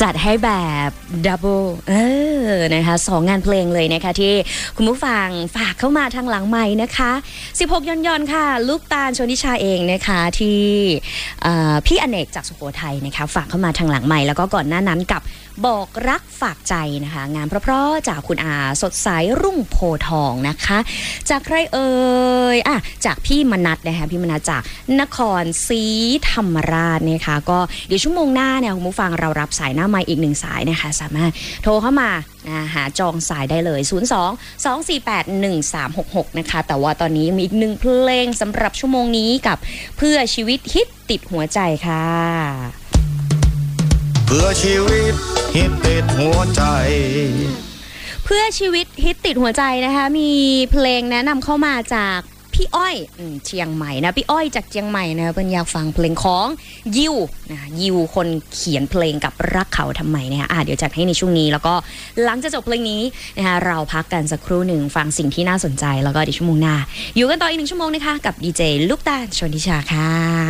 จัดให้แบบดับเบิลนะคะ2งานเพลงเลยนะคะที่คุณผู้ฟังฝากเข้ามาทางหลังไมค์นะคะ16ย่อนค่ะลูกตาลชนิชาเองนะคะที่พี่อเนกจากสุโขทัยนะคะฝากเข้ามาทางหลังไมค์แล้วก็ก่อนหน้านั้นกับบอกรักฝากใจนะคะงานเพราะๆจากคุณอาสดใสรุ่งโพทองนะคะจากใครเอ่ยจากพี่มนัสนะคะพี่มนัสจากนครศรีธรรมราชนะคะก็เดี๋ยวชั่วโมงหน้าเนี่ยคุณผู้ฟังเรารับสายหน้าไมค์อีก1สายนะคะสามารถโทรเข้ามาหาจองสายได้เลย02-248-1366นะคะแต่ว่าตอนนี้มีอีก1เพลงสำหรับชั่วโมงนี้กับเพื่อชีวิตฮิตติดหัวใจค่ะเพื่อชีวิตฮิตติดหัวใจเพื่อชีวิตฮิตติดหัวใจนะคะมีเพลงแนะนำเข้ามาจากพี่อ้อยเชียงใหม่นะพี่อ้อยจากเชียงใหม่นะเพิ่นอยากฟังเพลงของยิวนะยิวคนเขียนเพลงกับรักเขาทำไมนะคะเดี๋ยวจัดให้ในช่วงนี้แล้วก็หลังจากจบเพลงนี้นะคะเราพักกันสักครู่หนึ่งฟังสิ่งที่น่าสนใจแล้วก็เดี๋ยวชั่วโมงหน้าอยู่กันต่ออีก1ชั่วโมงนะคะกับดีเจลูกตาลชนทิชาค่ะ